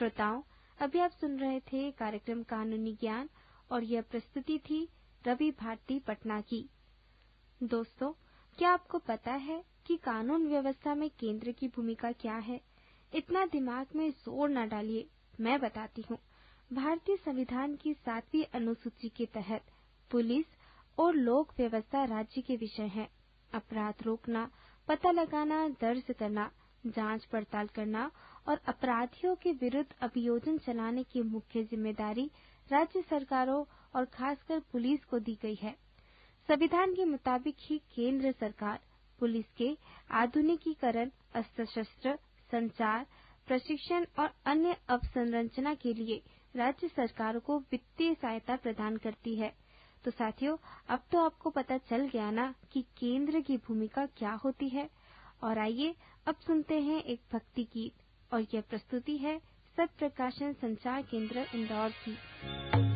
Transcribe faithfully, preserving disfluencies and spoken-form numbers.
श्रोताओं, अभी आप सुन रहे थे कार्यक्रम कानूनी ज्ञान और यह प्रस्तुति थी रवि भारती पटना की। दोस्तों, क्या आपको पता है कि कानून व्यवस्था में केंद्र की भूमिका क्या है? इतना दिमाग में जोर न डालिए, मैं बताती हूँ। भारतीय संविधान की सातवीं अनुसूची के तहत पुलिस और लोक व्यवस्था राज्य के विषय हैं। अपराध रोकना, पता लगाना, दर्ज करना, जांच पड़ताल करना और अपराधियों के विरुद्ध अभियोजन चलाने की मुख्य जिम्मेदारी राज्य सरकारों और खासकर पुलिस को दी गई है। संविधान के मुताबिक ही केंद्र सरकार पुलिस के आधुनिकीकरण, अस्त्र शस्त्र, संचार, प्रशिक्षण और अन्य अवसंरचना के लिए राज्य सरकारों को वित्तीय सहायता प्रदान करती है। तो साथियों, अब तो आपको पता चल गया ना कि केंद्र की भूमिका क्या होती है। और आइए अब सुनते हैं एक भक्ति गीत, और यह प्रस्तुति है सत्य प्रकाशन संचार केंद्र इंदौर की।